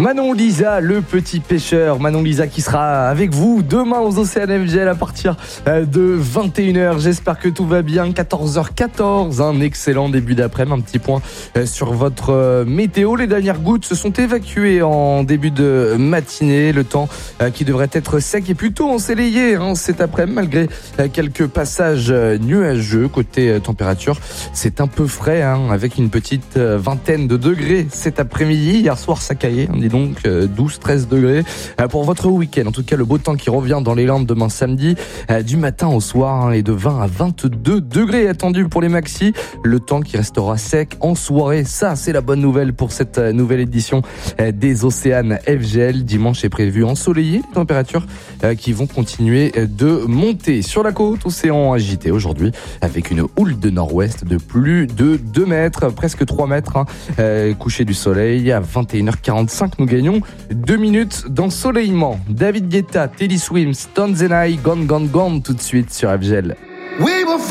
Manon Lisa, le petit pêcheur. Manon Lisa qui sera avec vous demain aux Océanes FGL à partir de 21h. J'espère que tout va bien. 14h14, un excellent début d'après-midi. Un petit point sur votre météo. Les dernières gouttes se sont évacuées en début de matinée. Le temps qui devrait être sec et plutôt ensoleillé cet après-midi, malgré quelques passages nuageux. Côté température, c'est un peu frais, avec une petite vingtaine de degrés cet après-midi. Hier soir, ça caillait, dis donc, 12-13 degrés pour votre week-end. En tout cas, le beau temps qui revient dans les Landes demain samedi, du matin au soir, et de 20 à 22 degrés attendus pour les maxis. Le temps qui restera sec en soirée. Ça, c'est la bonne nouvelle pour cette nouvelle édition des Océanes FGL. Dimanche est prévu ensoleillé. Les températures qui vont continuer de monter. Sur la côte, océan agité aujourd'hui, avec une houle de nord-ouest de plus de 2 mètres, presque 3 mètres. Coucher du soleil à 21h45. Nous gagnons 2 minutes d'ensoleillement. David Guetta, Teddy Swims, Stones and I, Gone Gone Gone tout de suite sur FGL.